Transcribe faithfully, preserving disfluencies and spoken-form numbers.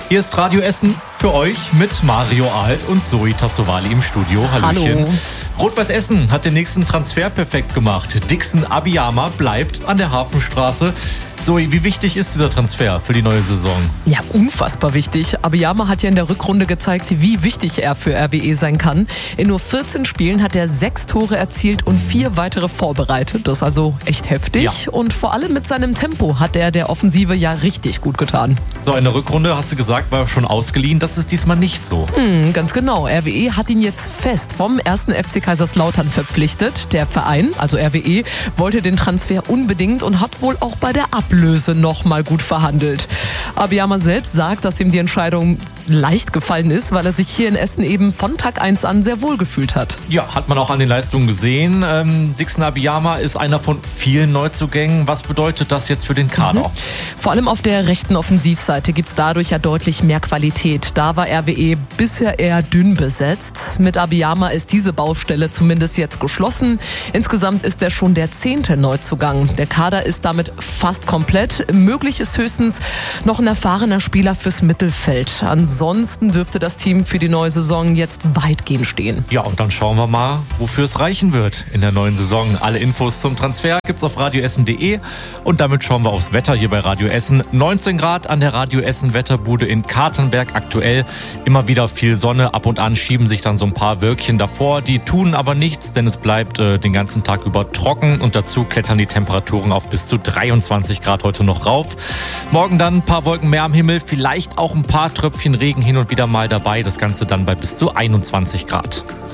Hier ist Radio Essen für euch mit Mario Alt und Zoe Tassovali im Studio. Hallöchen. Hallo. Rot-Weiß Essen hat den nächsten Transfer perfekt gemacht. Dixon Abiyama bleibt an der Hafenstraße. Zoe, wie wichtig ist dieser Transfer für die neue Saison? Ja, unfassbar wichtig. Abiyama hat ja in der Rückrunde gezeigt, wie wichtig er für R W E sein kann. In nur vierzehn Spielen hat er sechs Tore erzielt und vier weitere vorbereitet. Das ist also echt heftig. Ja. Und vor allem mit seinem Tempo hat er der Offensive ja richtig gut getan. So, in der Rückrunde, hast du gesagt, war er schon ausgeliehen. Das ist diesmal nicht so. Hm, ganz genau. R W E hat ihn jetzt fest vom ersten F C Kaiserslautern verpflichtet. Der Verein, also R W E, wollte den Transfer unbedingt und hat wohl auch bei der Ablöse noch mal gut verhandelt. Abiyama selbst sagt, dass ihm die Entscheidung leicht gefallen ist, weil er sich hier in Essen eben von Tag eins an sehr wohl gefühlt hat. Ja, hat man auch an den Leistungen gesehen. Ähm, Dixon Abiyama ist einer von vielen Neuzugängen. Was bedeutet das jetzt für den Kader? Mhm. Vor allem auf der rechten Offensivseite gibt es dadurch ja deutlich mehr Qualität. Da war R W E bisher eher dünn besetzt. Mit Abiyama ist diese Baustelle zumindest jetzt geschlossen. Insgesamt ist er schon der zehnte Neuzugang. Der Kader ist damit fast komplett. Möglich ist höchstens noch ein erfahrener Spieler fürs Mittelfeld. Ansonsten dürfte das Team für die neue Saison jetzt weitgehend stehen. Ja, und dann schauen wir mal, wofür es reichen wird in der neuen Saison. Alle Infos zum Transfer gibt's auf radioessen punkt de und damit schauen wir aufs Wetter hier bei Radio Essen. neunzehn Grad an der Radio Essen Wetterbude in Katernberg aktuell. Immer wieder viel Sonne, ab und an schieben sich dann so ein paar Wölkchen davor. Die tun aber nichts, denn es bleibt äh, den ganzen Tag über trocken und dazu klettern die Temperaturen auf bis zu dreiundzwanzig Grad heute noch rauf. Morgen dann ein paar Wolken mehr am Himmel, vielleicht auch ein paar Tröpfchen Regen hin und wieder mal dabei. Das Ganze dann bei bis zu einundzwanzig Grad.